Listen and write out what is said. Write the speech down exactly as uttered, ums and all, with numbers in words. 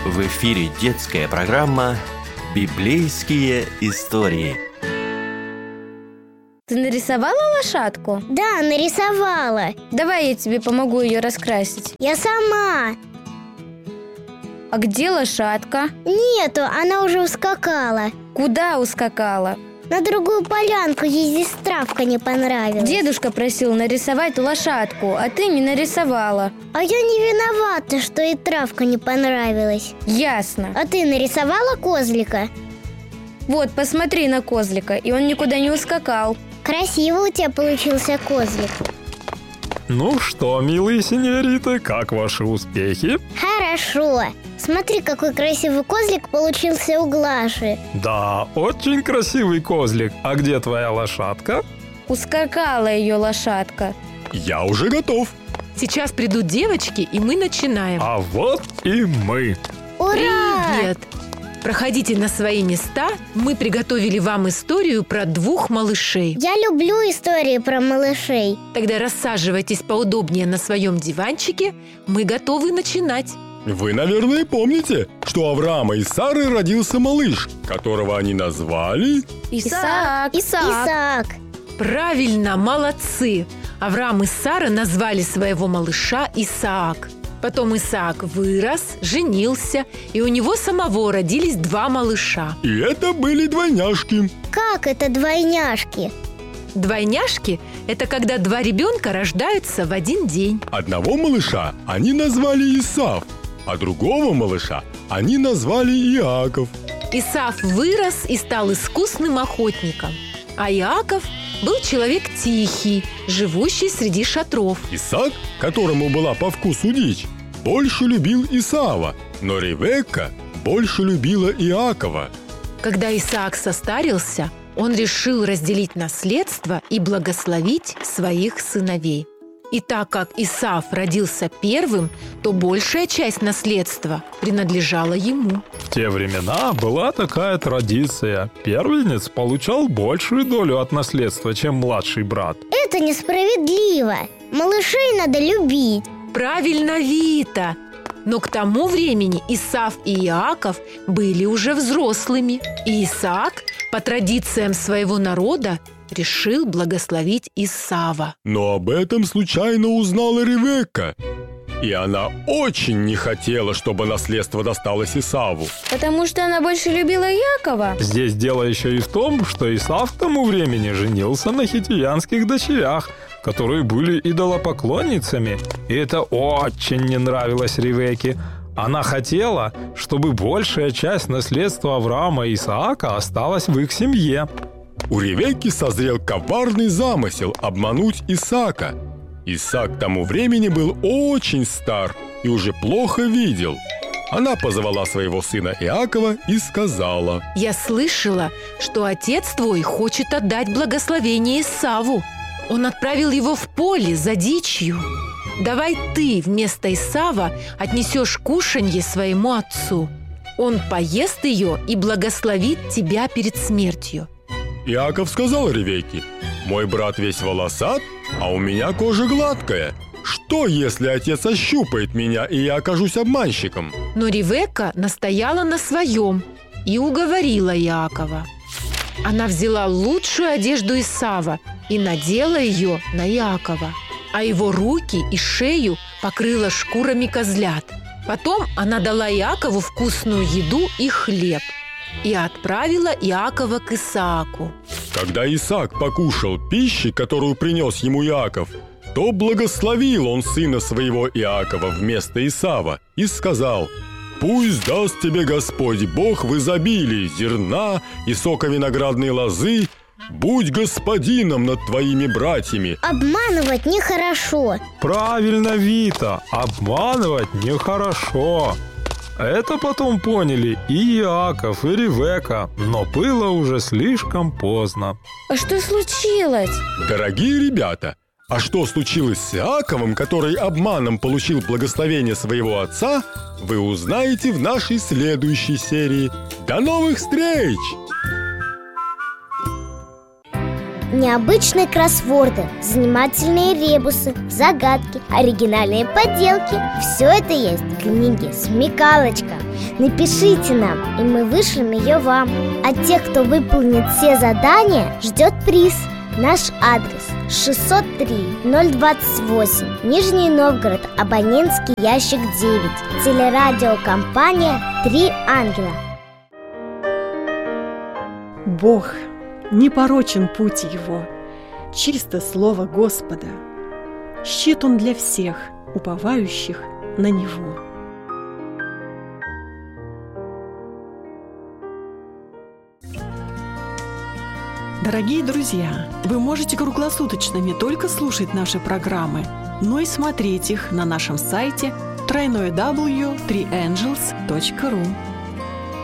В эфире детская программа «Библейские истории». Ты нарисовала лошадку? Да, нарисовала. Давай я тебе помогу ее раскрасить. Я сама. А где лошадка? Нету, она уже ускакала. Куда ускакала? На другую полянку, ей здесь травка не понравилась. Дедушка просил нарисовать лошадку, а ты не нарисовала. А я не виновата, что и травка не понравилась. Ясно. А ты нарисовала козлика? Вот, посмотри на козлика, и он никуда не ускакал. Красиво у тебя получился козлик. Ну что, милые сеньориты, как ваши успехи? Хорошо. Смотри, какой красивый козлик получился у Глаши. Да, очень красивый козлик. А где твоя лошадка? Ускакала ее лошадка. Я уже готов. Сейчас придут девочки, и мы начинаем. А вот и мы. Ура! Привет! Проходите на свои места. Мы приготовили вам историю про двух малышей. Я люблю истории про малышей. Тогда рассаживайтесь поудобнее на своем диванчике. Мы готовы начинать. Вы, наверное, помните, что у Авраама и Сары родился малыш, которого они назвали... Исаак. Исаак. Исаак. Правильно, молодцы! Авраам и Сара назвали своего малыша Исаак. Потом Исаак вырос, женился, и у него самого родились два малыша. И это были двойняшки. Как это двойняшки? Двойняшки – это когда два ребенка рождаются в один день. Одного малыша они назвали Исав, а другого малыша они назвали Иаков. Исав вырос и стал искусным охотником, а Иаков был человек тихий, живущий среди шатров. Исаак, которому была по вкусу дичь, больше любил Исава, но Ревекка больше любила Иакова. Когда Исаак состарился, он решил разделить наследство и благословить своих сыновей. И так как Исав родился первым, то большая часть наследства принадлежала ему. В те времена была такая традиция. Первенец получал большую долю от наследства, чем младший брат. Это несправедливо. Малышей надо любить. Правильно, Вита! Но к тому времени Исав и Иаков были уже взрослыми. И Исаак, по традициям своего народа, решил благословить Исава. Но об этом случайно узнала Ревекка. И она очень не хотела, чтобы наследство досталось Исаву. Потому что она больше любила Якова. Здесь дело еще и в том, что Исав к тому времени женился на хитиянских дочерях, которые были идолопоклонницами. И это очень не нравилось Ревекке. Она хотела, чтобы большая часть наследства Авраама и Исаака осталась в их семье. У Ревекки созрел коварный замысел обмануть Исаака. Исаак к тому времени был очень стар и уже плохо видел. Она позвала своего сына Иакова и сказала: «Я слышала, что отец твой хочет отдать благословение Исаву. Он отправил его в поле за дичью. Давай ты вместо Исава отнесешь кушанье своему отцу. Он поест ее и благословит тебя перед смертью». Иаков сказал Ревекке: «Мой брат весь волосат, а у меня кожа гладкая. Что, если отец ощупает меня, и я окажусь обманщиком?» Но Ревекка настояла на своем и уговорила Иакова. Она взяла лучшую одежду Исава и надела ее на Иакова, а его руки и шею покрыла шкурами козлят. Потом она дала Иакову вкусную еду и хлеб и отправила Иакова к Исааку. Когда Исаак покушал пищи, которую принес ему Иаков, то благословил он сына своего Иакова вместо Исава и сказал: «Пусть даст тебе Господь Бог в изобилии зерна и сока виноградной лозы, будь господином над твоими братьями». Обманывать нехорошо. Правильно, Вита, обманывать нехорошо. Это потом поняли и Иаков, и Ревекка, но было уже слишком поздно. А что случилось? Дорогие ребята, а что случилось с Иаковом, который обманом получил благословение своего отца, вы узнаете в нашей следующей серии. До новых встреч! Необычные кроссворды, занимательные ребусы, загадки, оригинальные поделки. Все это есть в книге «Смекалочка». Напишите нам, и мы вышлем ее вам. А тех, кто выполнит все задания, ждет приз. Наш адрес шестьсот три ноль двадцать восемь, Нижний Новгород, абонентский ящик девять. Телерадиокомпания «Три ангела». Бог, непорочен путь Его, чисто слово Господа. Щит Он для всех, уповающих на Него. Дорогие друзья, вы можете круглосуточно не только слушать наши программы, но и смотреть их на нашем сайте дабл ю дабл ю дабл ю точка три ангелс точка ру.